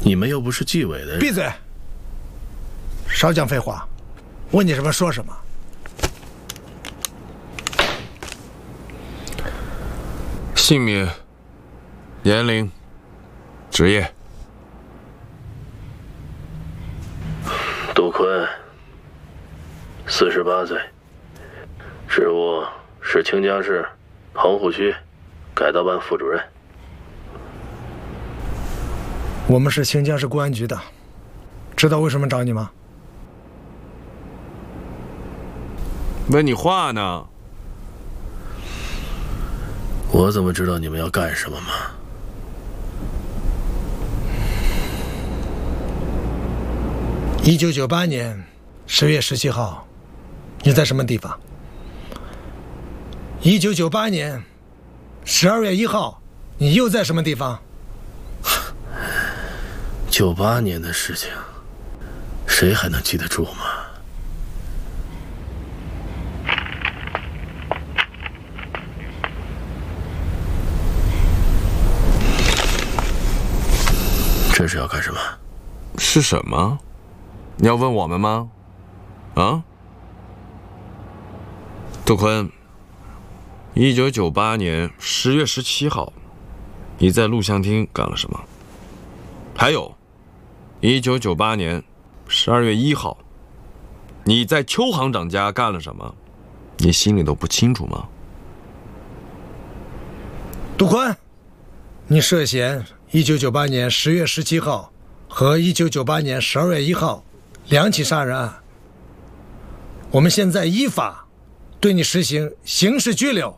你们又不是纪委的人。 闭嘴！少讲废话，问你什么说什么。 姓名、年龄、职业。 杜坤，48岁，职务是清江市棚户区改造办副主任。 我们是清江市公安局的，知道为什么找你吗？ 问你话呢。 我怎么知道你们要干什么吗 ？1998年10月17号，你在什么地方？1998年12月1号，你又在什么地方 ？98年的事情，谁还能记得住吗？这是要干什么？ 是什么？你要问我们吗？啊？杜坤，1998年10月17号，你在录像厅干了什么？还有，1998年12月1号，你在邱行长家干了什么？你心里都不清楚吗？ 杜坤，你涉嫌1998年10月17号和1998年12月1号2起杀人案。我们现在依法对你实行刑事拘留。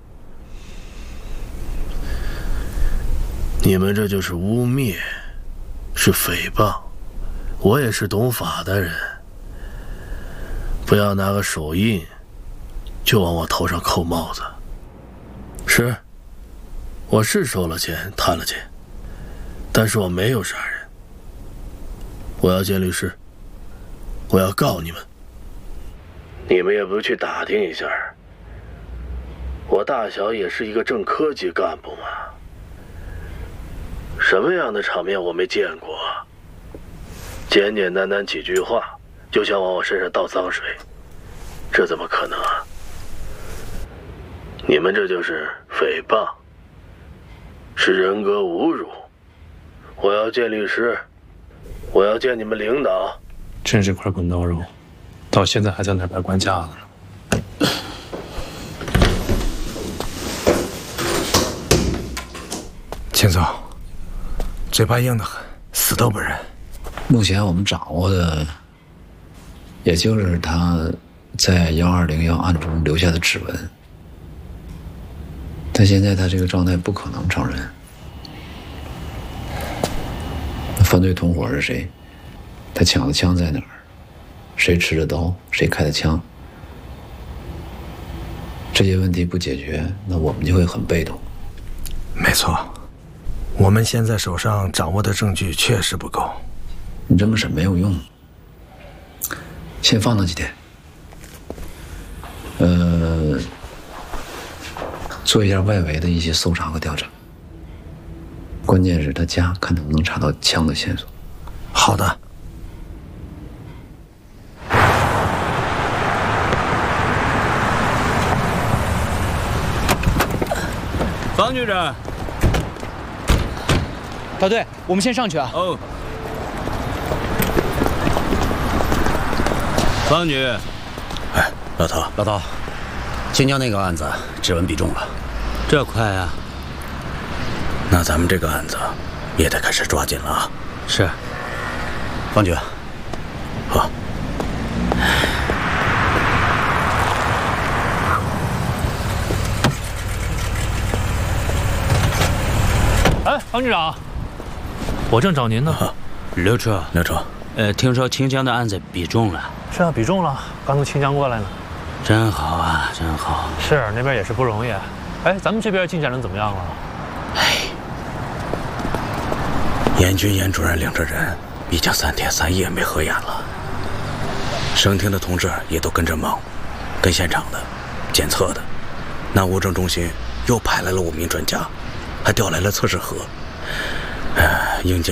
你们这就是污蔑，是诽谤。我也是懂法的人，不要拿个手印就往我头上扣帽子。是，我是收了钱，贪了钱，但是我没有杀人。我要见律师，我要告你们。你们也不去打听一下，我大小也是一个正科级干部嘛，什么样的场面我没见过？简简单单几句话就想往我身上倒脏水，这怎么可能啊？你们这就是诽谤，是人格侮辱。我要见律师，我要见你们领导。 真是块滚刀肉，到现在还在那摆官架子呢。 秦总，嘴巴硬得很，死都不认。 目前我们掌握的，也就是他在1201案中留下的指纹。但现在他这个状态不可能承认。犯罪同伙是谁？他抢的枪在哪儿？谁持着刀？谁开的枪？这些问题不解决，那我们就会很被动。 没错，我们现在手上掌握的证据确实不够。 你这么审没有用，先放那几天。做一下外围的一些搜查和调查。关键是他家，看能不能查到枪的线索。 好的。 方局长， 老队，我们先上去啊。 哦。方局， 哎，老头，新疆那个案子指纹比中了， 这快啊！ 那咱们这个案子也得开始抓紧了啊！ 是， 方局，好。 哎，方局长，我正找您呢。 刘处，听说清江的案子比中了。 是啊，比中了，刚从清江过来呢。 真好啊，真好。 是，那边也是不容易。哎，咱们这边进展的怎么样了？ 严军严主任领着人，已经3天3夜没合眼了。省厅的同志也都跟着忙，跟现场的、检测的。那物证中心又派来了5名专家，还调来了测试盒。硬件